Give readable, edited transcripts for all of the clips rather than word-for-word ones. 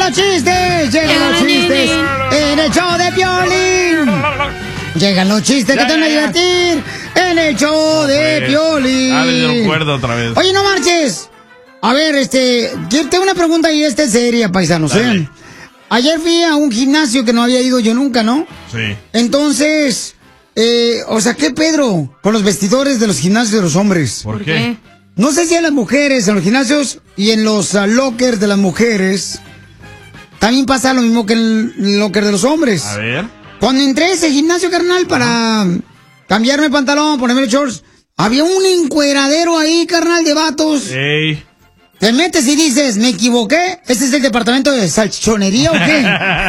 los chistes! ¡Llegan los chistes! ¡En el show de Piolín! Llegan los chistes que te van a divertir en el show de Piolín. A ver, yo recuerdo otra vez. Oye, no marches. A ver, tengo una pregunta y seria, paisanos. Ayer fui a un gimnasio que no había ido yo nunca, ¿no? Sí. Entonces, ¿qué Pedro? Con los vestidores de los gimnasios de los hombres. ¿Por qué? No sé si a las mujeres en los gimnasios y en los lockers de las mujeres también pasa lo mismo que en el locker de los hombres. A ver. Cuando entré a ese gimnasio, carnal, para cambiarme el pantalón, ponerme los shorts, había un encueradero ahí, carnal, de vatos. ¡Ey! Te metes y dices, ¿me equivoqué? ¿Este es el departamento de salchichonería o qué?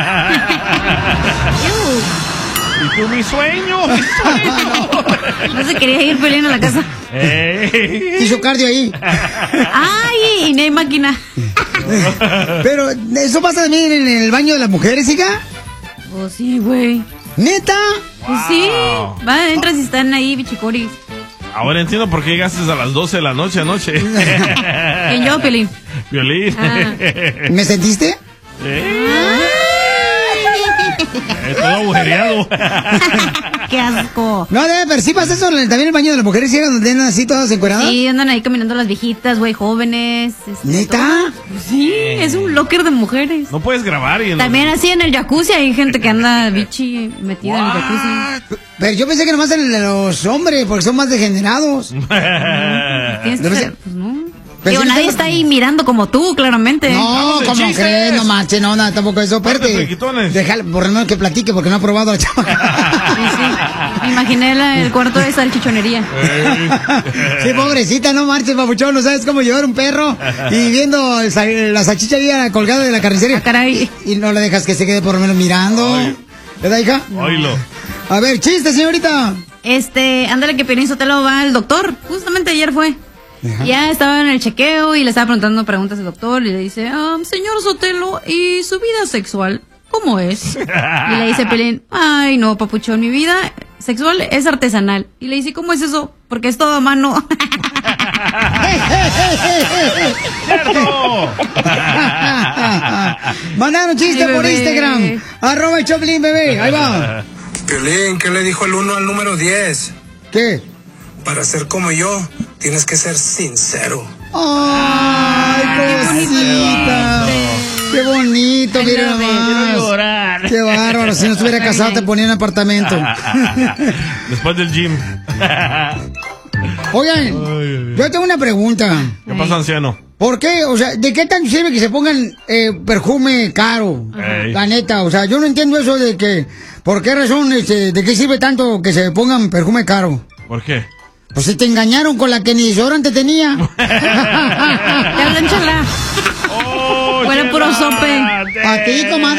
¿Y tú mi sueño? No se quería ir Piolín a la casa. Hizo cardio ahí. ¡Ay! Y no hay máquina. Pero, ¿eso pasa también en el baño de las mujeres, hija? Pues sí, güey. ¿Neta? Pues sí. Va, entras y están ahí, bichicoris. Ahora entiendo por qué llegaste a las 12 de la noche anoche. ¿Quién yo, Piolín? Piolín. ¿Me sentiste? Todo agujereado. ¡Qué asco! No, pero sí pasa eso también en el baño de las mujeres, ¿sí? Donde andan así todas encueradas. Sí, andan ahí caminando las viejitas, güey, jóvenes. ¿Neta? Pues sí, es un locker de mujeres. No puedes grabar. También así en el jacuzzi hay gente que anda bichi metida en el jacuzzi. Pero yo pensé que nomás en los hombres, porque son más degenerados. Tienes que ser, pues no. Pero Digo, sí nadie está- está ahí mirando como tú, claramente. No, ¿cómo crees? No manches, no, nada, tampoco eso. Espérate. Déjale, por lo menos que platique, porque no ha probado la chamaca. Sí, sí. Me imaginé el cuarto de salchichonería. Sí, pobrecita, no marches, papuchón, no sabes cómo llevar un perro y viendo la salchicha ahí colgada de la carnicería. Caray. Y no le dejas que se quede por lo menos mirando. ¿Verdad, hija? Oílo. A ver, chiste, señorita. Ándale que Piolín Sotelo va al doctor. Justamente ayer fue. Ya estaba en el chequeo y le estaba preguntando preguntas al doctor y le dice, señor Sotelo, ¿y su vida sexual cómo es? Y le dice Piolín, ay no, papuchón, mi vida sexual es artesanal. Y le dice, ¿cómo es eso? Porque es todo a mano. ¡Cierto! Mandaron chiste por Instagram. @ Choplin, bebé. Ahí va. Piolín, ¿qué le dijo el 1 al número 10? ¿Qué? Para ser como yo, tienes que ser sincero. ¡Ay, cosita! ¡Qué bonito! Mira nomás. ¡Qué bárbaro! Si no estuviera casado te ponía en apartamento. Después del gym. Oigan, yo tengo una pregunta. ¿Qué pasa, anciano? ¿Por qué? O sea, ¿de qué tan sirve que se pongan perfume caro? Ey. La neta, o sea, yo no entiendo eso de que... ¿Por qué razón, de qué sirve tanto que se pongan perfume caro? ¿Por qué? Pues si te engañaron con la que ni desodorante tenía. Ya hablan, chala. Huele puro sope. A ti, comadre.